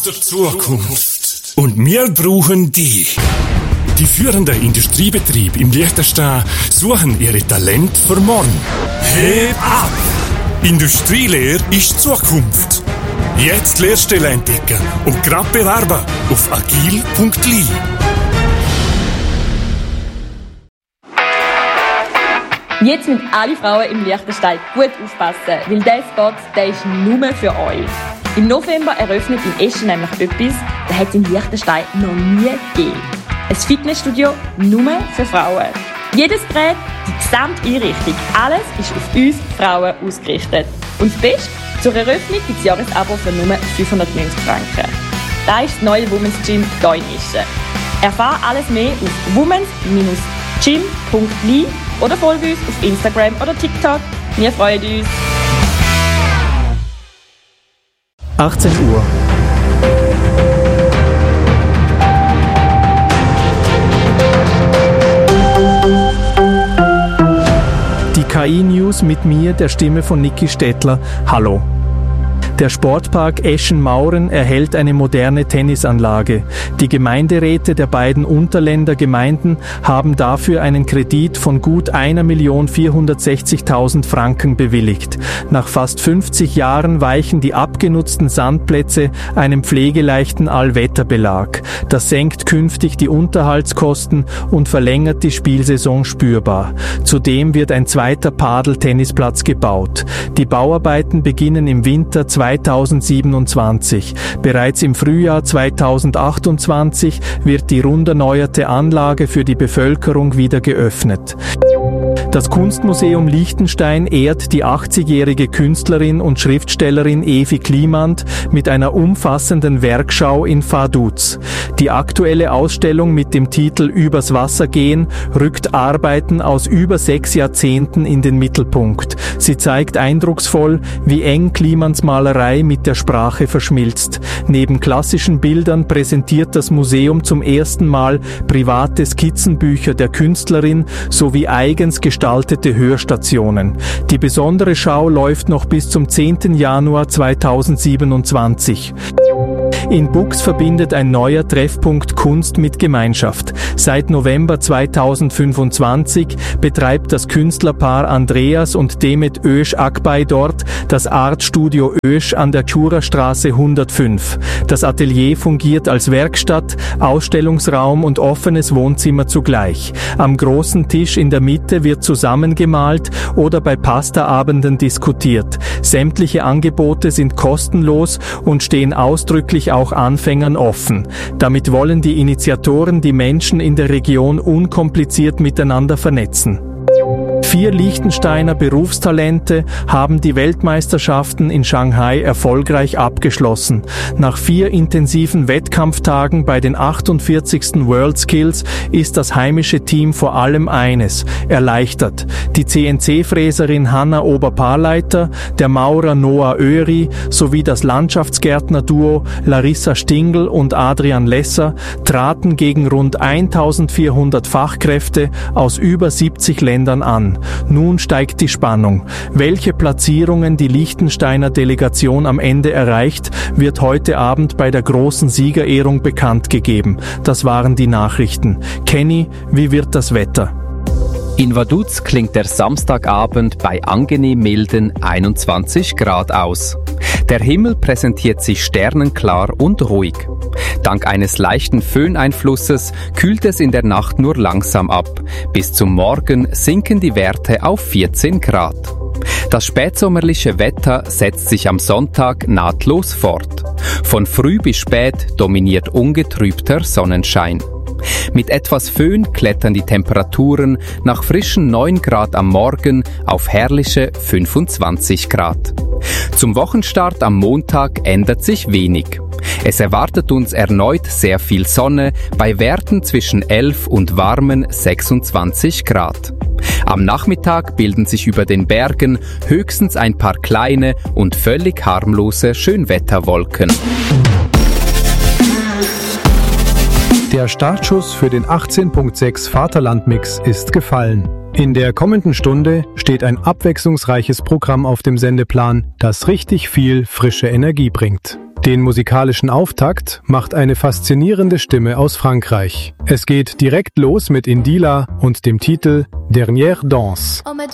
Der Zukunft. Und wir brauchen die. Die führenden Industriebetriebe im Liechtenstein suchen ihre Talente für morgen. Heb ab! Industrielehre ist Zukunft. Jetzt Lehrstellen entdecken und grad bewerben auf agil.li. Jetzt müssen alle Frauen im Liechtenstein gut aufpassen, weil dieser Spot, der ist nur für euch. Im November eröffnet in Eschen nämlich etwas, das hat es in Liechtenstein noch nie gegeben. Ein Fitnessstudio nur für Frauen. Jedes Gerät, die gesamte Einrichtung, alles ist auf uns Frauen ausgerichtet. Und das Beste, zur Eröffnung gibt es Jahresabo für nur 590 Franken. Das ist das neue Women's Gym hier in Eschen. Erfahre alles mehr auf womens-gym.li oder folge uns auf Instagram oder TikTok. Wir freuen uns. 18 Uhr. Die KI-News mit mir, der Stimme von Niki Stettler. Hallo. Der Sportpark Eschen-Mauren erhält eine moderne Tennisanlage. Die Gemeinderäte der beiden Unterländergemeinden haben dafür einen Kredit von gut 1.460.000 Franken bewilligt. Nach fast 50 Jahren weichen die abgenutzten Sandplätze einem pflegeleichten Allwetterbelag. Das senkt künftig die Unterhaltskosten und verlängert die Spielsaison spürbar. Zudem wird ein zweiter Padeltennisplatz gebaut. Die Bauarbeiten beginnen im Winter 2027. Bereits im Frühjahr 2028 wird die rund erneuerte Anlage für die Bevölkerung wieder geöffnet. Das Kunstmuseum Liechtenstein ehrt die 80-jährige Künstlerin und Schriftstellerin Evi Klimand mit einer umfassenden Werkschau in Vaduz. Die aktuelle Ausstellung mit dem Titel Übers Wasser gehen rückt Arbeiten aus über 6 Jahrzehnten in den Mittelpunkt. Sie zeigt eindrucksvoll, wie eng Klimands Malerei mit der Sprache verschmilzt. Neben klassischen Bildern präsentiert das Museum zum ersten Mal private Skizzenbücher der Künstlerin sowie eigens gestaltete Hörstationen. Die besondere Schau läuft noch bis zum 10. Januar 2027. In Bux verbindet ein neuer Treffpunkt Kunst mit Gemeinschaft. Seit November 2025 betreibt das Künstlerpaar Andreas und Demet Ösch Akbay dort das Artstudio Ösch an der Churastraße 105. Das Atelier fungiert als Werkstatt, Ausstellungsraum und offenes Wohnzimmer zugleich. Am großen Tisch in der Mitte wird zusammengemalt oder bei Pastaabenden diskutiert. Sämtliche Angebote sind kostenlos und stehen ausdrücklich auch Anfängern offen. Damit wollen die Initiatoren die Menschen in der Region unkompliziert miteinander vernetzen. 4 Liechtensteiner Berufstalente haben die Weltmeisterschaften in Shanghai erfolgreich abgeschlossen. Nach 4 intensiven Wettkampftagen bei den 48. World Skills ist das heimische Team vor allem eines: erleichtert. Die CNC-Fräserin Hanna Oberpaarleiter, der Maurer Noah Öri sowie das Landschaftsgärtner-Duo Larissa Stingl und Adrian Lesser traten gegen rund 1400 Fachkräfte aus über 70 Ländern an. Nun steigt die Spannung. Welche Platzierungen die Liechtensteiner Delegation am Ende erreicht, wird heute Abend bei der großen Siegerehrung bekannt gegeben. Das waren die Nachrichten. Kenny, wie wird das Wetter? In Vaduz klingt der Samstagabend bei angenehm milden 21 Grad aus. Der Himmel präsentiert sich sternenklar und ruhig. Dank eines leichten Föhneinflusses kühlt es in der Nacht nur langsam ab. Bis zum Morgen sinken die Werte auf 14 Grad. Das spätsommerliche Wetter setzt sich am Sonntag nahtlos fort. Von früh bis spät dominiert ungetrübter Sonnenschein. Mit etwas Föhn klettern die Temperaturen nach frischen 9 Grad am Morgen auf herrliche 25 Grad. Zum Wochenstart am Montag ändert sich wenig. Es erwartet uns erneut sehr viel Sonne bei Werten zwischen 11 und warmen 26 Grad. Am Nachmittag bilden sich über den Bergen höchstens ein paar kleine und völlig harmlose Schönwetterwolken. Der Startschuss für den 18.6 Vaterlandmix ist gefallen. In der kommenden Stunde steht ein abwechslungsreiches Programm auf dem Sendeplan, das richtig viel frische Energie bringt. Den musikalischen Auftakt macht eine faszinierende Stimme aus Frankreich. Es geht direkt los mit Indila und dem Titel Dernière Danse.